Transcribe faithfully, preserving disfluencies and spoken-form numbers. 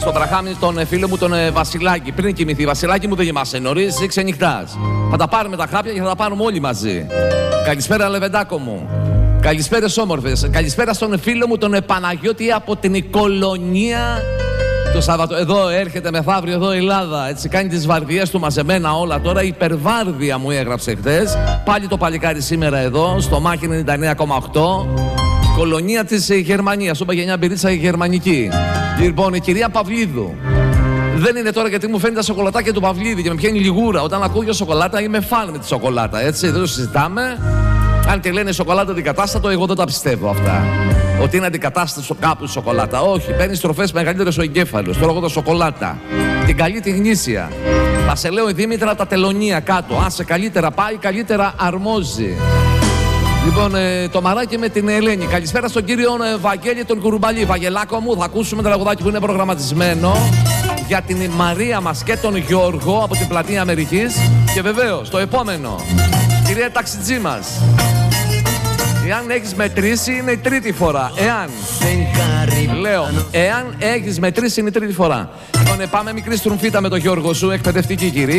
στον Βραχάμι τον φίλο μου τον Βασιλάκη. Πριν κοιμηθεί, Βασιλάκη μου δεν κοιμάσαι νωρίς, ή ξενυχτάς. Θα τα πάρουμε τα χάπια και θα τα πάρουμε όλοι μαζί. Καλησπέρα, Λεβεντάκο μου. Καλησπέρες όμορφες. Καλησπέρα στον φίλο μου τον Παναγιώτη από την Κολονία. Το Σαββατο... Εδώ έρχεται μεθαύριο, εδώ η Ελλάδα. Έτσι κάνει τις βαρδιές του μαζεμένα όλα τώρα. Υπερβάρδια μου έγραψε χτες. Πάλι το παλικάρι σήμερα εδώ, στο Μάχη ενενήντα εννέα κόμμα οκτώ. Κολονία της Γερμανίας. Είπα γενιά μπυρίτσα γερμανική. Λοιπόν, η κυρία Παυλίδου. Δεν είναι τώρα γιατί μου φαίνεται τα σοκολατάκια του Παυλίδη και με πιάνει λιγούρα. Όταν ακούω για σοκολάτα είμαι φαν με τη σοκολάτα. Έτσι, δεν το συζητάμε. Αν και λένε σοκολάτα αντικατάστατο, εγώ δεν τα πιστεύω αυτά. Ότι είναι αντικατάστατο κάπου σοκολάτα. Όχι, παίρνει τροφές μεγαλύτερες ο εγκέφαλος. Τώρα εγώ το σοκολάτα. Την καλή τη γνήσια. Θα σε λέω η Δήμητρα τα τελωνία κάτω. Άσε καλύτερα πάει, καλύτερα αρμόζει. Λοιπόν, ε, το μαράκι με την Ελένη. Καλησπέρα στον κύριο ε, Βαγγέλη τον Κουρουμπαλή. Βαγγελάκο μου, θα ακούσουμε το τραγουδάκι που είναι προγραμματισμένο για την Μαρία μας και τον Γιώργο από την Πλατεία Αμερικής. Και βεβαίως, το επόμενο, κυρία ταξιτζή μας. Εάν έχεις μετρήσει είναι η τρίτη φορά. Εάν, λέω, εάν έχεις μετρήσει είναι η τρίτη φορά. Λοιπόν, πάμε μικρή στρουμφίτα με τον Γιώργο σου, εκπαιδευτική κυρία.